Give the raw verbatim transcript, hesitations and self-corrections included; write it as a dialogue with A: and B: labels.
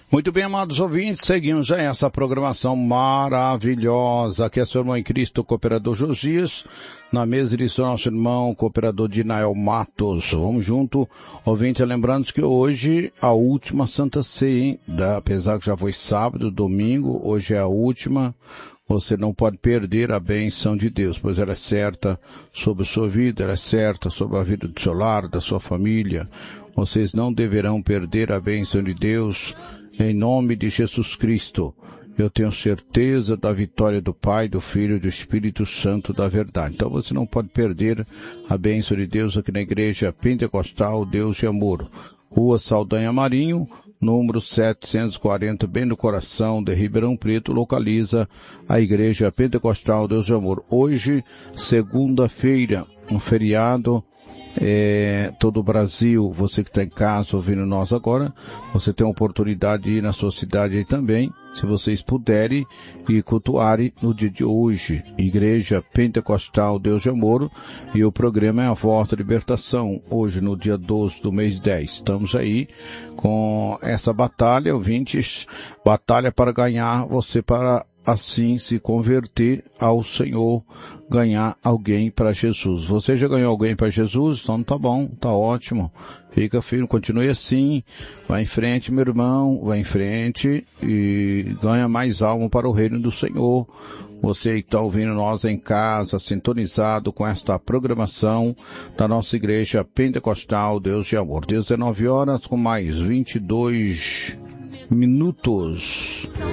A: Muito bem, amados ouvintes, seguimos a essa programação maravilhosa, que é seu irmão em Cristo, cooperador Josias, na mesa de seu nosso irmão, cooperador Dinael Matos. Vamos junto, ouvintes, lembrando que hoje a última Santa Ceia, hein? Da, apesar que já foi sábado, domingo, hoje é a última. Você não pode perder a bênção de Deus, pois ela é certa sobre a sua vida, ela é certa sobre a vida do seu lar, da sua família. Vocês não deverão perder a bênção de Deus. Em nome de Jesus Cristo, eu tenho certeza da vitória do Pai, do Filho e do Espírito Santo da verdade. Então você não pode perder a bênção de Deus aqui na Igreja Pentecostal Deus de Amor. Rua Saldanha Marinho, número setecentos e quarenta, bem no coração de Ribeirão Preto, localiza a Igreja Pentecostal Deus de Amor. Hoje, segunda-feira, um feriado. É, todo o Brasil, você que está em casa ouvindo nós agora, você tem a oportunidade de ir na sua cidade aí também, se vocês puderem, e cultuarem no dia de hoje, Igreja Pentecostal Deus de Amor, e o programa é a Voz da Libertação, hoje no dia doze do mês dez. Estamos aí com essa batalha, ouvintes, batalha para ganhar você para assim se converter ao Senhor, ganhar alguém para Jesus. Você já ganhou alguém para Jesus? Então tá bom, tá ótimo. Fica firme, continue assim, vai em frente, meu irmão, vai em frente e ganha mais alma para o reino do Senhor. Você que está ouvindo nós em casa, sintonizado com esta programação da nossa Igreja Pentecostal Deus de Amor. dezenove horas com mais vinte e dois minutos.